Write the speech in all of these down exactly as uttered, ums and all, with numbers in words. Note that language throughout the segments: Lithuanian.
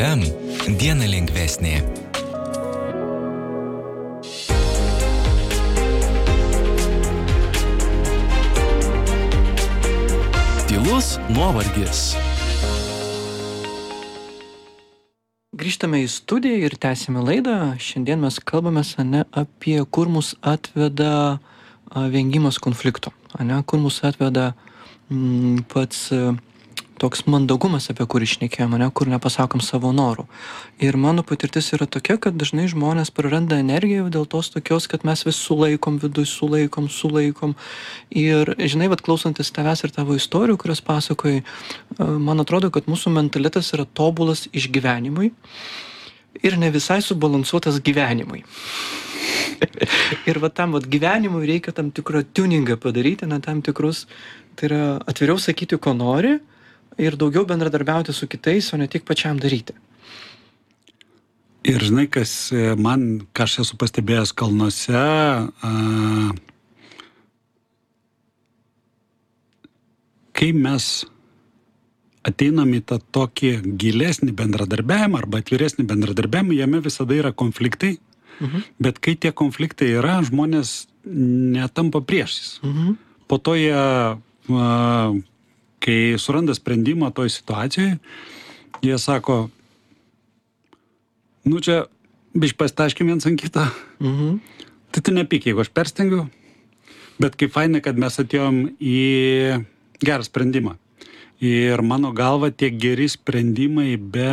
M diena lengvesnė. Tylus nuovargis. Grįžtame į studiją ir tęsime laidą. Šiandien mes kalbame ane, apie kur mus atveda a, vengimas konflikto. Ane, kur mus atveda m, pats a, toks mandagumas, apie kurį šnekėjome, ane, kur nepasakom savo norų. Ir mano patirtis yra tokia, kad dažnai žmonės praranda energiją dėl tos tokios, kad mes vis sulaikom viduj, sulaikom, sulaikom. Ir, žinai, vat, klausantis tavęs ir tavo istorijų, kurias pasakojai, man atrodo, kad mūsų mentalitetas yra tobulas išgyvenimui ir ne visai subalansuotas gyvenimui. Ir va tam vat, gyvenimui reikia tam tikrą tuningą padaryti, na, tam tikrus, tai yra atviriau sakyti, ko nori, ir daugiau bendradarbiauti su kitais, o ne tik pačiam daryti. Ir žinai, kas man, ką aš esu pastebėjęs kalnuose, a, kai mes ateinam į tą tokį gilesnį bendradarbiavimą arba atviresnį bendradarbiavimą, jame visada yra konfliktai, mhm. bet kai tie konfliktai yra, žmonės netampa priešais. Mhm. Po to jie, a, kai suranda sprendimą toj situacijoje, jie sako, nu čia biškai pasitaškim viens ant kitą, mhm. tai tu nepyk, jeigu aš perstengiu, bet kaip fainai, kad mes atėjom į gerą sprendimą. Ir mano galva tie geri sprendimai be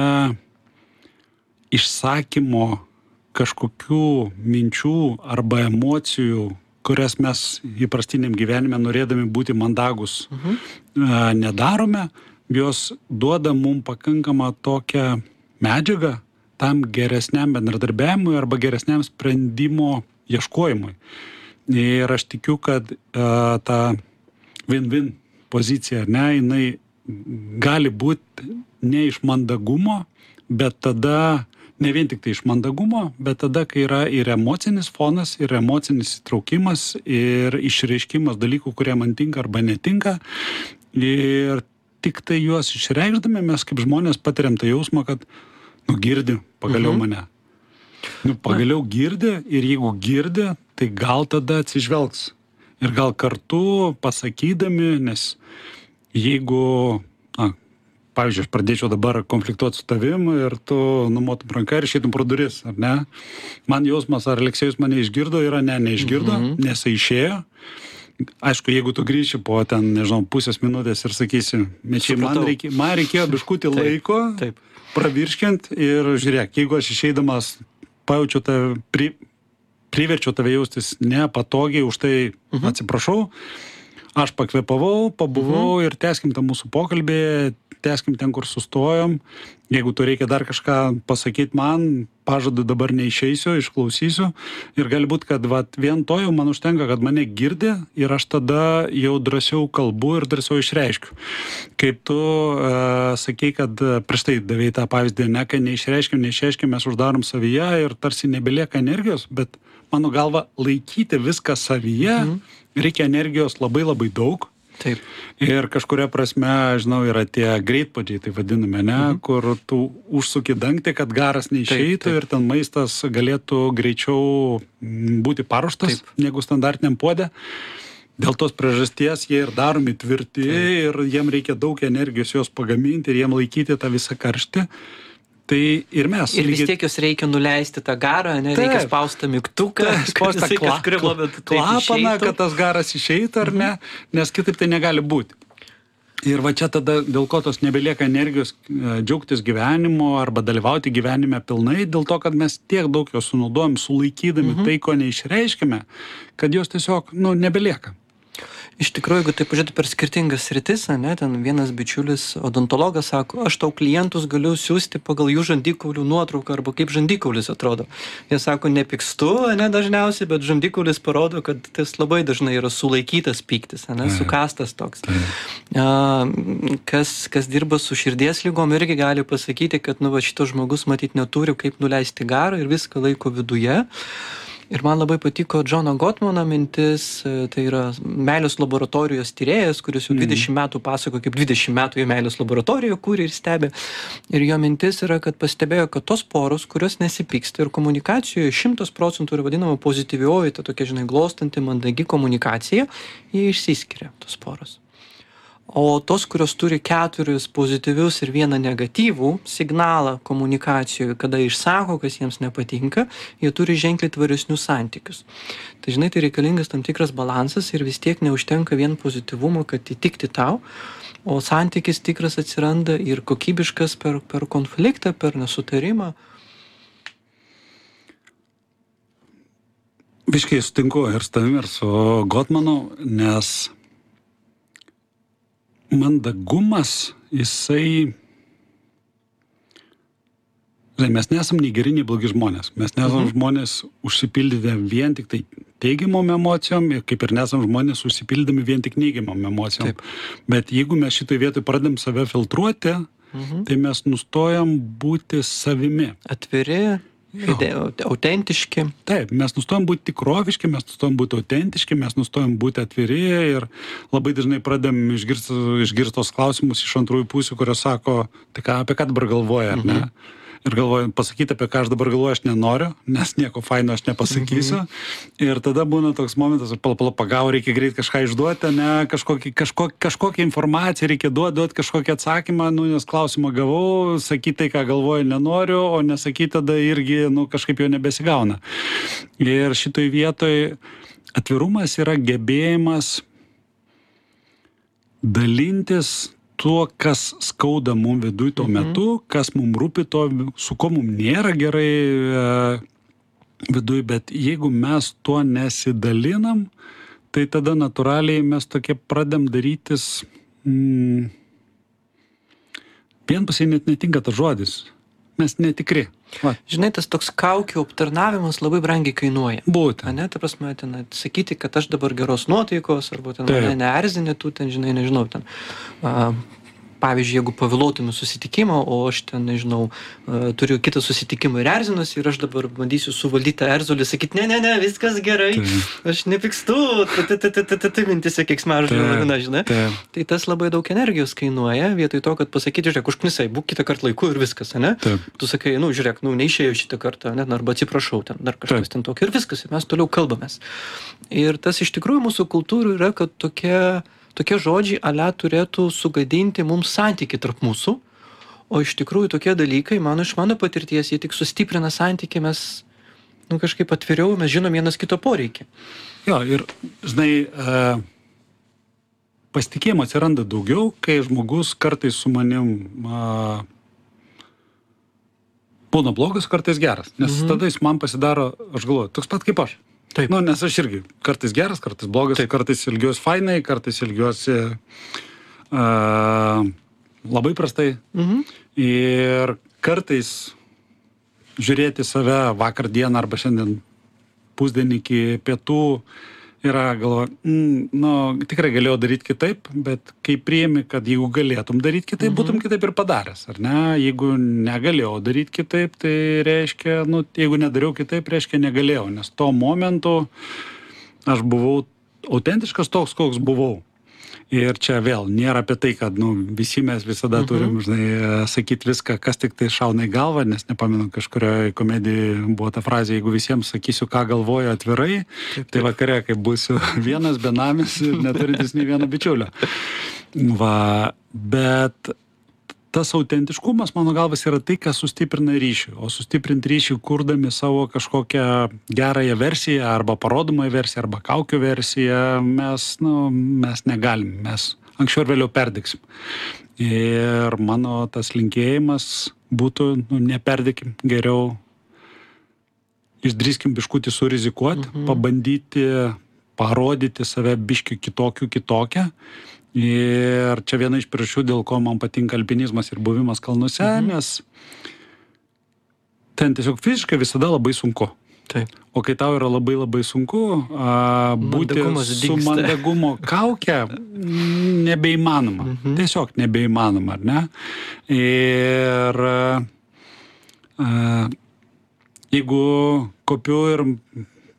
išsakymo kažkokių minčių arba emocijų, kurias mes įprastiniam gyvenime norėdami būti mandagus mhm. nedarome, jos duoda mums pakankamą tokią medžiagą tam geresniam bendradarbiavimui arba geresniam sprendimo ieškojimui. Ir aš tikiu, kad a, ta win-win pozicija, ne, jinai gali būti ne iš mandagumo, bet tada ne vien tik tai iš mandagumo, bet tada, kai yra ir emocinis fonas, ir emocinis įtraukimas, ir išreiškimas dalykų, kurie man tinka arba netinka. Ir tik tai juos išreikšdami mes kaip žmonės patiriam tą jausmą, kad, nu, girdi pagaliau mhm. mane. Nu, pagaliau girdi, ir jeigu girdi, tai gal tada atsižvelgs. Ir gal kartu pasakydami, nes jeigu, na, pavyzdžiui, aš pradėčiau dabar konfliktuoti su tavim ir tu numotum ranką ir išeitum pro duris, ar ne? Man jausmas, ar Aleksejus mane išgirdo, yra ne, neišgirdo, mm-hmm. nes jis išėjo. Aišku, jeigu tu grįši po ten, nežinau, pusės minutės ir sakysi, mečiai, man, reikė, man reikėjo biškutį laiko, taip, taip. pravirškiant ir žiūrėk, jeigu aš išeidamas pajaučiu tave, pri, priverčiau tave jaustis nepatogiai, už tai mm-hmm. atsiprašau, aš pakvėpavau, pabuvau mhm. ir tęskim tą mūsų pokalbį, tęskim ten, kur sustojom. Jeigu tu reikia dar kažką pasakyti man, pažadu dabar neišeisiu, išklausysiu. Ir gali būti, kad vat, vien to jau man užtenka, kad mane girdi ir aš tada jau drąsiau kalbu ir drąsiau išreiškiu. Kaip tu uh, sakei, kad prieš tai davei tą pavyzdį, ne, kai neišreiškim, neišreiškim, mes uždarom savyje ir tarsi nebelieka energijos, bet mano galva laikyti viską savyje, mhm. reikia energijos labai labai daug. Taip. Ir kažkuria prasme, žinau, yra tie greitpuodžiai, tai vadiname, ne, mhm. kur tu užsuki dangtį, kad garas neišeitų taip, taip. Ir ten maistas galėtų greičiau būti paruoštas taip. Negu standartiniam puode. Dėl tos priežasties jie ir daromi tvirti taip. Ir jiem reikia daug energijos juos pagaminti ir jiem laikyti tą visą karštį. Tai ir mes. Ir vis tiek jūs reikia nuleisti tą garą, ne, taip. Reikia spaustą mygtuką, spaustą kla, kla, klapaną, kad tas garas išeitų ar ne, nes kitaip tai negali būti. Ir va čia tada, dėl ko tos nebelieka energijos džiaugtis gyvenimo arba dalyvauti gyvenime pilnai, dėl to, kad mes tiek daug jos sunaudojam, sulaikydami mhm. tai, ko neišreiškime, kad jos tiesiog, nu, nebelieka. Iš tikrųjų, jeigu tai pažiūrėtų per skirtingas sritis, ne, ten vienas bičiulis odontologas sako, aš tau klientus galiu siūsti pagal jų žandikaulių nuotrauką arba kaip žandikaulis atrodo. Jie sako, nepykstu, ne dažniausiai, bet žandikaulis parodo, kad tas labai dažnai yra sulaikytas pyktis, ne, sukastas toks. A, kas, kas dirba su širdies ligom irgi gali pasakyti, kad nu, va, šitas žmogus matyt neturi kaip nuleisti garą ir viską laiko viduje. Ir man labai patiko Džono Gottmano mintis, tai yra meilės laboratorijos tyrėjas, kuris jau dvidešimt metų pasako, kaip dvidešimt metų į meilės laboratoriją kūrė ir stebė. Ir jo mintis yra, kad pastebėjo, kad tos poros, kurios nesipyksta ir komunikacijoje šimtas procentų yra vadinama pozityvioji, ta tokia, žinai, glostanti, mandagi komunikacija, jie išsiskiria, tos poros. O tos, kurios turi keturis pozityvius ir vieną negatyvų signalą komunikacijoje, kada išsako, kas jiems nepatinka, jie turi ženkliai tvaresnius santykius. Tai žinai, tai reikalingas tam tikras balansas ir vis tiek neužtenka vien pozityvumo, kad įtikti tau, o santykis tikras atsiranda ir kokybiškas per, per konfliktą, per nesutarimą. Biškai sutinku ir su tavim, ir su Gottmanu, nes mandagumas, jisai, žinai, mes nesam nei geri, nei blogi žmonės. Mes nesam mhm. žmonės užsipildyti vien tik tai teigiamom emocijom, kaip ir nesam žmonės užsipildami vien tik neigiamom emocijom. Taip. Bet jeigu mes šitoj vietoj pradedam save filtruoti, mhm. tai mes nustojam būti savimi. Atviri. Autentiški. Taip, mes nustojam būti tikroviški, mes nustojam būti autentiški, mes nustojam būti atviri ir labai dažnai pradedam išgirstos klausimus iš antrųjų pusių, kurios sako, tai ką, apie ką dabar galvoja, ar ne? Mhm. Ir galvoju, pasakyti, apie ką aš dabar galvoju, aš nenoriu, nes nieko faino aš nepasakysiu. Mhm. Ir tada būna toks momentas, pala, pala, pagau, reikia greit kažką išduoti, ne, kažkokį, kažkokį, kažkokią informaciją reikia duoti, duoti kažkokį atsakymą, nu, nes klausimą gavau, sakyti tai, ką galvoju, nenoriu, o nesakyti tada irgi, nu, kažkaip jau nebesigauna. Ir šitoj vietoj atvirumas yra gebėjimas dalintis tuo, kas skauda mum viduj tuo metu, mhm. kas mum rūpi to, su ko mum nėra gerai e, viduj, bet jeigu mes tuo nesidalinam, tai tada natūraliai mes tokie pradedam darytis, mm, vienpusiai net netinka tas žodis, mes netikri. Va. Žinai, tas toks kaukių aptarnavimas labai brangiai kainuoja. Būtent. Ne, ta prasme, ten sakyti, kad aš dabar geros nuotaikos, arba ten mane neerzini, tu ten, žinai, nežinau, ten, a, pavyzdžiui, jeigu pavėluotume susitikimą, o aš ten, nežinau, a, turiu kitą susitikimą ir erzinusi, ir aš dabar bandysiu suvaldyti tą erzulį, sakyti, ne, ne, ne, viskas gerai, tai. Aš nepykstu, tai mintise keiksmažodžio lavina, žinai. Tai. Tai tas labai daug energijos kainuoja, vietoj to, kad pasakyti, žiūrėk, užknisai, būk kitą kartą laiku ir viskas, ne? Taip. Tu sakai, nu, žiūrėk, nu, neišėjau šitą kartą, ne, arba atsiprašau, ten dar kažkas Taip. Ten tokio, ir viskas, ir mes toliau kalbamės. Ir tas iš tikrųjų mūsų kultūrų yra, kad tokie, tokie žodžiai ale turėtų sugadinti mums santykį tarp mūsų, o iš tikrųjų tokie dalykai, mano iš mano patirties, jie tik sustiprina santykį, mes, nu, kažkaip atviriau, mes žinom vienas kito poreikį. Jo, ir, žinai, e, pasitikėjimo atsiranda daugiau, kai žmogus kartais su manim a, būna blogas, kartais geras, nes mhm. tada jis man pasidaro, aš galvoju, toks pat kaip aš. Taip. Nu, nes aš irgi kartais geras, kartais blogas, Taip. Kartais ilgiuosi fainai, kartais ilgiuosi uh, labai prastai. Mhm. Ir kartais žiūrėti save vakar dieną arba šiandien pusdienį iki pietų yra galva, mm, nu, tikrai galėjau daryti kitaip, bet kai priimi, kad jeigu galėtum daryti kitaip, mhm. būtum kitaip ir padaręs, ar ne? Jeigu negalėjau daryti kitaip, tai reiškia, nu, jeigu nedariau kitaip, reiškia negalėjau, nes tuo momentu aš buvau autentiškas toks, koks buvau. Ir čia vėl nėra apie tai, kad, nu, visi mes visada mhm. turim, žinai, sakyti viską, kas tik tai šauna į galvą, nes nepamenu, kažkurioje komedijoje buvo ta frazė, jeigu visiems sakysiu, ką galvoju atvirai, taip, taip. Tai vakare, kai būsiu vienas benamis ir neturintis nei vieno bičiulio. Va, bet tas autentiškumas, mano galvas, yra tai, kas sustiprina ryšį, o sustiprinti ryšį, kurdami savo kažkokią gerąją versiją, arba parodomąją versiją, arba kaukių versiją, mes, nu, mes negalim, mes anksčiau ir vėliau perdegsim. Ir mano tas linkėjimas būtų, nu, neperdėkim, geriau išdrįskim biškutį surizikuoti, mhm. pabandyti parodyti save biškį kitokių kitokią. Ir čia viena iš priežasčių, dėl ko man patinka alpinizmas ir buvimas kalnuose, mhm. nes ten tiesiog fiziškai visada labai sunku. Taip. O kai tau yra labai labai sunku, a, būti su mandagumo kauke nebeįmanoma. Mhm. Tiesiog nebeįmanoma, ar ne? Ir a, jeigu kopiu ir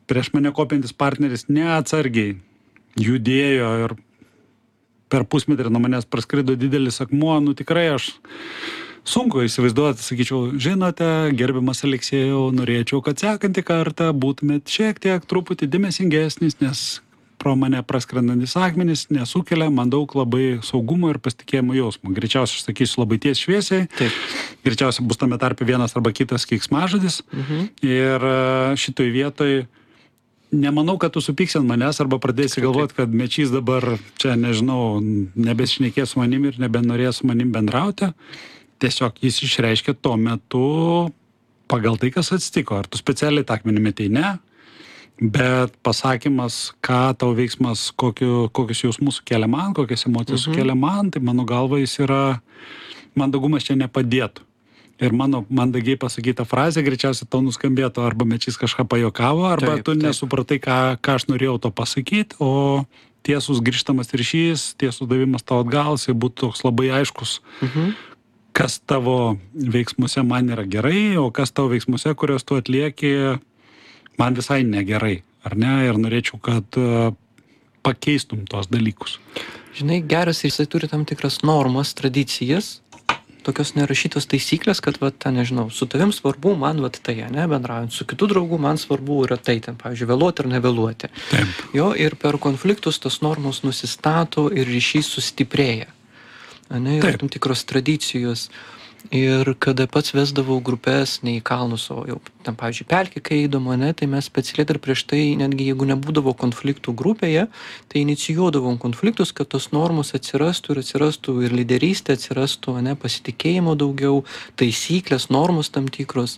prieš mane kopiantis partneris neatsargiai judėjo ir per pusmetrį nuo manęs praskrido didelis akmuo, nu tikrai aš sunku įsivaizduoti, sakyčiau, žinote, gerbiamas Aleksėjau, norėčiau, kad sekantį kartą būtumėt šiek tiek truputį dėmesingesnis, nes pro mane praskrendantis akmenys nesukelia man daug labai saugumo ir pasitikėjimo jausmo. Greičiausiai, aš sakysiu, labai ties šviesiai. Taip. Greičiausiai bus tame tarpe vienas arba kitas keiksmažodis. Mhm. Ir šitoj vietoj nemanau, kad tu supyksi ant manęs arba pradėsi galvoti, kad Mečys dabar čia, nežinau, nebešnekės su manim ir nebenorės su manim bendrauti. Tiesiog jis išreiškė tuo metu pagal tai, kas atsitiko. Ar tu specialiai tą akmenį metei? Ne. Bet pasakymas, ką tavo veiksmas, kokiu, kokius jausmus sukelia man, kokias emocijas mhm. sukelia man, tai mano galva jis yra, mandagumas čia nepadėtų. Ir mano mandagiai pasakyta frazė greičiausiai tau nuskambėtų, arba Mečys kažką pajokavo, arba taip, tu nesupratai, ką, ką aš norėjau to pasakyti, o tiesus grįžtamas ryšys, tiesus davimas tau atgal, jis būtų toks labai aiškus, mhm. kas tavo veiksmuose man yra gerai, o kas tavo veiksmuose, kurios tu atlieki, man visai negerai, ar ne? Ir norėčiau, kad uh, pakeistum tos dalykus. Žinai, geras ir jisai turi tam tikras normas, tradicijas, tokios nerašytos taisyklės, kad, va, ta, nežinau, su tavim svarbu man, va, tai, ne, bendraujant, su kitu draugu man svarbu yra tai, ten, pavyzdžiui, vėluoti ar nevėluoti. Taip. Jo, ir per konfliktus tos normos nusistato ir ryšys sustiprėja. Ne, yra tam tikros tradicijos. Ir kada pats vesdavau grupės ne į kalnus, o jau ten, pavyzdžiui, pelkį, kai eidamo, ne, tai mes specialiai dar prieš tai, netgi jeigu nebūdavo konfliktų grupėje, tai inicijuodavom konfliktus, kad tos normos atsirastų ir atsirastų ir lyderystė, atsirastų, ne, pasitikėjimo daugiau, taisyklės, normos tam tikros.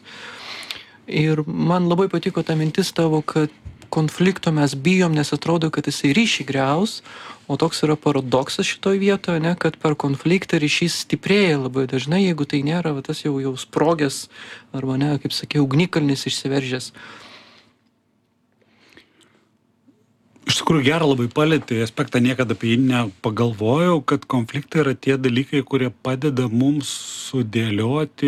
Ir man labai patiko ta mintis tavo, kad konflikto mes bijom, nes atrodo, kad jisai ryšį griaus, o toks yra paradoksas šitoj vietoje, ne, kad per konfliktą ryšys stiprėja labai dažnai, jeigu tai nėra va, tas jau, jau sprogęs, arba, ne, kaip sakiau, ugnikalnis išsiveržęs. Iš tikrųjų gerą labai palėtė aspektą, niekada apie jį nepagalvojau, kad konfliktai yra tie dalykai, kurie padeda mums sudėlioti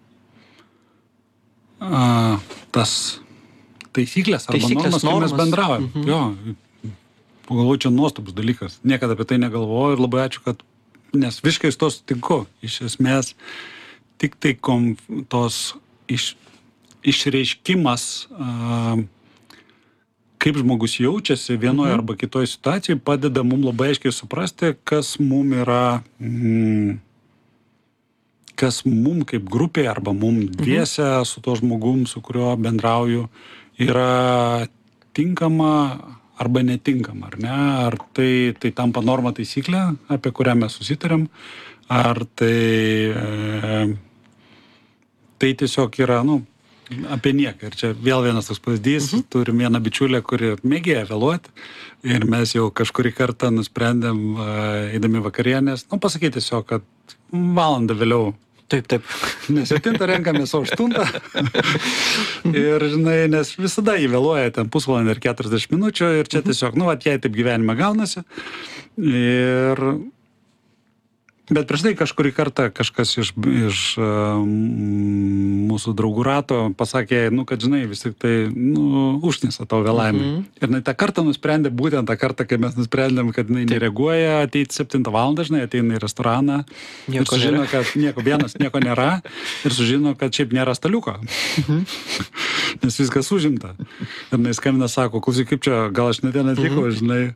a, tas taisyklės arba Taisyklės, normas, kai mes bendraujam. Mhm. Jo, pagalvoju, čia nuostabus dalykas. Niekada apie tai negalvoju ir labai ačiū, kad, nes visiškai su to sutinku. Iš esmės, tik tai kom, tos iš, išreiškimas, a, kaip žmogus jaučiasi vienoje mhm. arba kitoje situacijoje, padeda mums labai aiškiai suprasti, kas mum yra, mm, kas mum kaip grupė arba mum dviese mhm. su to žmogum, su kuriuo bendrauju, yra tinkama arba netinkama, ar ne? Ar tai, tai tampa norma taisyklė, apie kurią mes susitarėm, ar tai, e, tai tiesiog yra, nu, apie nieką. Ir čia vėl vienas toks pavyzdys, mhm. turim vieną bičiulę, kuri mėgėja vėluoti ir mes jau kažkurį kartą nusprendėm, eidami vakarienės, nu, pasakyti tiesiog, kad valandą vėliau. Taip, taip. Nes septintą renkamės, o aštuntą. Ir, žinai, nes visada jį vėluoja ten pusvalandį ir keturiasdešimt minučių ir čia tiesiog, nu, at jai taip gyvenime gaunasi. Ir... Bet prieš tai kažkurį kartą kažkas iš, iš uh, mūsų draugų rato pasakė, nu, kad, žinai, vis tik tai, nu, užnisa tau vėlavimai. Mm -hmm. Ir jinai tą kartą nusprendė, būtent tą kartą, kai mes nusprendėm, kad jinai nereaguoja, ateiti septintą valandą, žinai, ateina į restoraną nieko ir sužino, nėra. Kad nieko, vienas nieko nėra ir sužino, kad šiaip nėra staliuko. Mm -hmm. Nes viskas užimta. Ir jinai skambina, sako, klausyk, kaip čia, gal aš net ten atvyko, mm -hmm. žinai.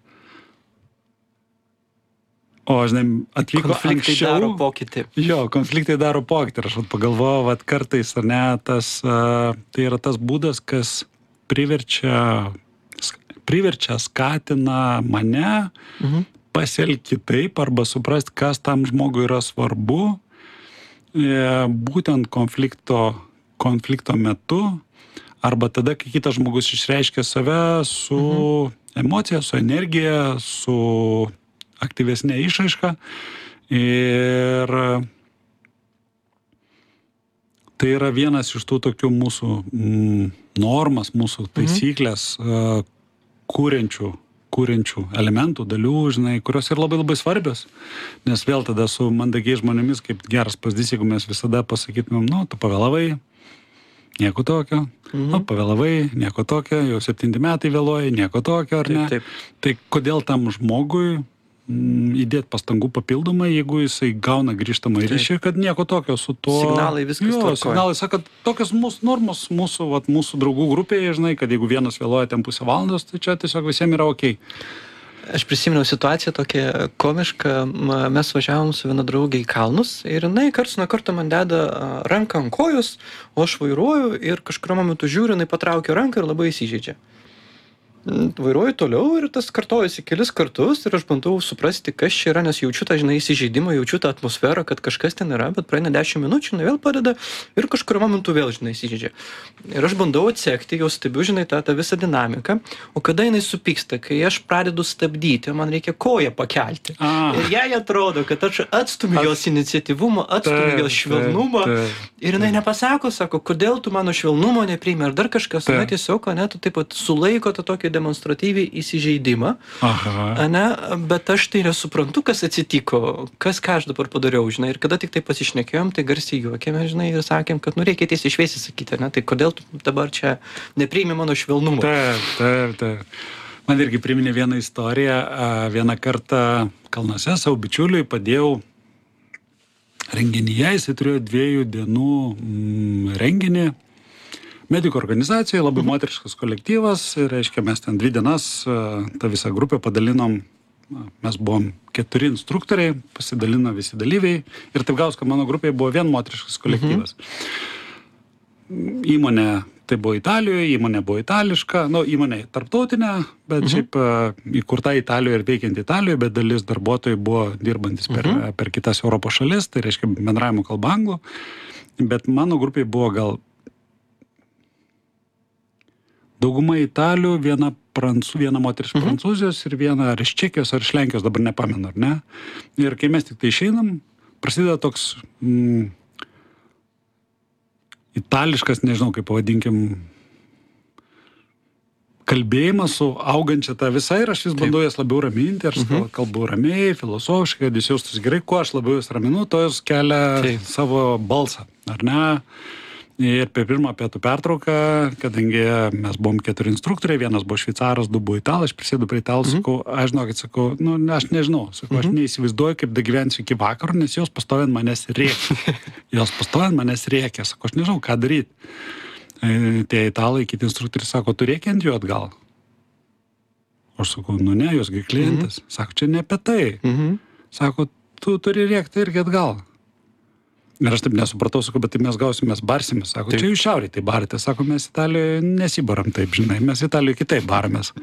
O, žinai, atvyko konfliktai anksčiau. Daro pokytį. Jo, konfliktai daro pokytį. Ir aš pagalvojau, vat kartais, ar ne, tas, uh, tai yra tas būdas, kas priverčia, priverčia skatina mane mhm. pasielgti taip arba suprasti, kas tam žmogui yra svarbu, e, būtent konflikto, konflikto metu, arba tada, kai kitas žmogus išreiškia save su mhm. emocija, su energija, su aktyvesnė išraiška. Ir tai yra vienas iš tų tokių mūsų mm, normas, mūsų taisyklės, mhm. uh, kūrenčių, kūrenčių elementų, dalių, žinai, kurios yra labai labai svarbios. Nes vėl tada su mandagiai žmonėmis, kaip geras pavyzdys, jeigu mes visada pasakytumėm, nu, tu pavėlavai, nieko tokio, mhm. nu, pavėlavai, nieko tokio, jau septinti metai vėluoji, nieko tokio, ar ne? Taip, taip. Tai kodėl tam žmogui mm, įdėti pastangų papildomai, jeigu jisai gauna grįžtamą ryšį, kad nieko tokio su tuo... Signalai viskas jo, tvarkoja. Signalai, sako, tokios mūsų normos, mūsų, vat, mūsų draugų grupėje, žinai, kad jeigu vienas vėluoja ten pusę valandos, tai čia tiesiog visiems yra okei. Aš prisiminiau situaciją tokia komiška, mes važiavom su viena draugė į kalnus ir jinai karts nuo karto man deda ranką ant kojos, o aš vairuoju ir kažkuriuo momentu žiūriu, jinai patraukia ranką ir labai įsižeidžia. Vairuoju toliau ir tas kartojasi kelis kartus ir aš bandau suprasti, kas čia yra, nes jaučiu tą, žinai, įsižeidimą, jaučiu tą atmosferą, kad kažkas ten yra, bet praeina dešimt minučių, jinai vėl padeda ir kažkuriuo momentu vėl, žinai, įsižeidžia. Ir aš bandau atsekti, jau stebiu, žinai, tą, tą visą dinamiką, o kada jinai supyksta, kai aš pradedu stabdyti, man reikia koją pakelti. A. Ir jai atrodo, kad aš atstumiu jos iniciatyvumą, atstumiu jos švelnumą ir jinai nepasako, sako, kodėl tu mano švelnumo nepriimi, ar dar kažkas, ne, tiesiog, ne, tu taip pat sulaiko tą tokį demonstratyviai įsižeidimą, ane, bet aš tai nesuprantu, kas atsitiko, kas ką aš dabar padariau, žinai, ir kada tik tai pasišnekėjom, tai garsiai juokėme, žinai, ir sakėm, kad nu reikia tiesiai šviesiai sakyti, ne, tai kodėl tu dabar čia nepriimi mano švelnumo. Taip, taip, taip. Man irgi priminė vieną istoriją, vieną kartą kalnuose savo bičiuliui padėjau renginyje, jisai turėjo dviejų dienų mm, renginį, medikų organizacijoje, labai moteriškas kolektyvas, ir, reiškia, mes ten dvi dienas tą visą grupę padalinom, mes buvom keturi instruktoriai, pasidalino visi dalyviai, ir taip gaus, kad mano grupėje buvo vien moteriškas kolektyvas. Mhm. Įmonė, tai buvo Italijoje, įmonė buvo itališka, nu, įmonė tarptautinė, bet mhm. šiaip įkurta Italijoje ir veikiant Italijoje, bet dalis darbuotojų buvo dirbantis per, mhm. per kitas Europos šalis, tai reiškia bendravimo kalba anglų, bet mano grupėje buvo gal dauguma Italių, viena, prancū, viena moteris iš Prancūzijos ir viena ar iš Čekijos, ar iš Lenkijos, dabar nepamenu, ar ne? Ir kai mes tik tai išeinam, prasideda toks mm, itališkas, nežinau, kaip pavadinkim, kalbėjimas su augančia tą visą ir aš vis bandau jas labiau raminti, aš mhm. kalbu ramiai, filosofiškai, kad jis jaustus gerai, kuo aš labiau jas raminu, to jis kelia Taip. Savo balsą, ar ne? Ir per pirmą pietų pertrauką, kadangi mes buvom keturi instruktoriai, vienas buvo šveicaras, du buvo italai, aš prisėdu prie italų, mm-hmm. sakau, aš žinokit, sakau, nu, aš nežinau, sakau, aš mm-hmm. neįsivaizduoju, kaip dagyvensiu iki vakaro, nes jos pastoviant manęs rėkia. Jos pastoviant manęs rėkia, sakau, aš nežinau, ką daryti. E, tie italai, kiti instruktoriai sako, tu rėkia ant jų atgal. Aš sakau, nu ne, josgi klientas. Mm-hmm. Sako, čia ne apie tai. Mm-hmm. Sako, tu turi rėkti irgi atgal. Ir aš taip nesupratau, sakau, bet tai mes gausim, mes barsime. Sako, taip. Čia jūs šiauriai tai barate. Sako, mes Italijoje nesibaram taip, žinai, mes Italijoje kitaip baramės.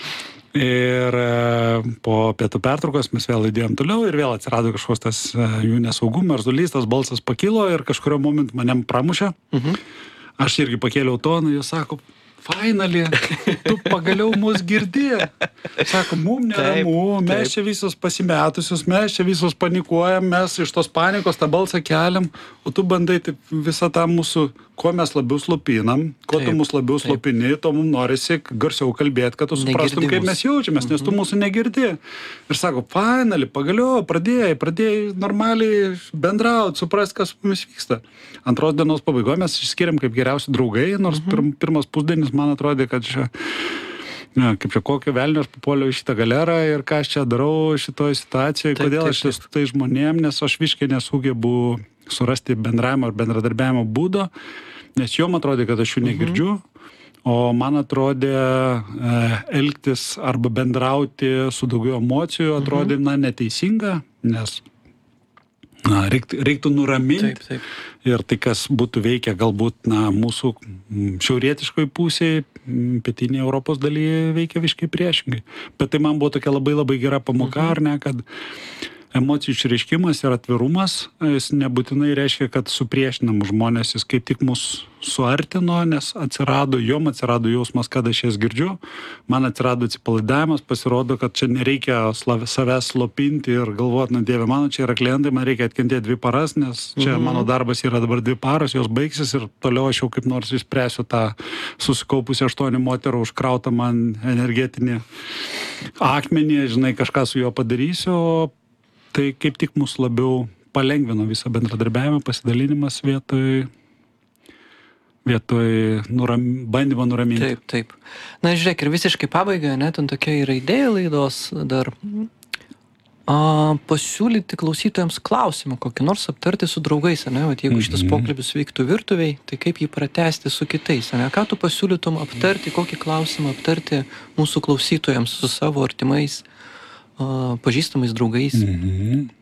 Ir po pietų pertraukos mes vėl įdėjom toliau ir vėl atsirado kažkoks tas jų nesaugumas, erzulys, tas balsas pakilo ir kažkurio momentu manem pramušė. Mhm. Aš irgi pakėliau toną, jis sako, finally, tu pagaliau mus girdi. Sako, mum neramu, mes čia visos pasimetusius, mes čia visos panikuojam, mes iš tos panikos tą balsą keliam, o tu bandai taip visą tą mūsų, kuo mes labiau slopinam, kuo taip, tu mus labiau taip. Slopini, to mums norisi garsiau kalbėti, kad tu suprastum, kaip mes jaučiamės, nes tu mūsų negirdi. Ir sako, finally, pagaliau, pradėjai, pradėjai normaliai bendrauti, suprast, kas mumis vyksta. Antros dienos pabaigoje mes išskiriam kaip geriausi draugai, nors mhm. pir, pirmas pusdienis man atrodė, kad čia, ne, kaip čia kokio velnio aš papuoliau į šitą galerą ir ką aš čia darau šitoje situacijoje, taip, kodėl taip, aš esu tai žmonėm, nes aš visiškai nesugebu surasti bendravimo ar bendradarbiavimo būdo, nes jom atrodė, kad aš jų negirdžiu, mhm. o man atrodė e, elgtis arba bendrauti su daugiau emocijų atrodė, mhm. na, neteisinga, nes na, reiktų, reiktų nuraminti. Taip, taip. Ir tai, kas būtų veikia galbūt, na, mūsų šiaurietiškoj pusėje, pietinėje Europos dalyje veikia visiškai priešingai. Bet tai man buvo tokia labai labai gera pamoka, mhm. ar ne, kad emocijų išreiškimas ir atvirumas, jis nebūtinai reiškia, kad supriešinam žmonės, jis kaip tik mus suartino, nes atsirado, jom atsirado jausmas, kad aš jas girdžiu, man atsirado atsipalaidavimas, pasirodo, kad čia nereikia savęs slopinti ir galvoti, na Dieve, mano čia yra klientai, man reikia atkentėti dvi paras, nes čia mhm. mano darbas yra dabar dvi paros, jos baigsis ir toliau aš jau kaip nors išspręsiu tą susikaupusi aštuonių moterų užkrautą man energetinį akmenį, žinai, kažką su juo padarysiu, tai kaip tik mus labiau palengvino visą bendradarbiavimą, pasidalinimas vietoj vietoj nuram, bandymo nuraminti. Taip, taip. Na, žiūrėk, ir visiškai pabaiga, net ant tokia yra idėja laidos dar a, pasiūlyti klausytojams klausimą, kokį nors aptarti su draugais, ne? Vat jeigu šitas pokalbis vyktų virtuviai, tai kaip jį pratęsti su kitais, ne? Ką tu pasiūlytum aptarti, kokį klausimą aptarti mūsų klausytojams su savo artimais, a, pažįstamais draugais? Mhm.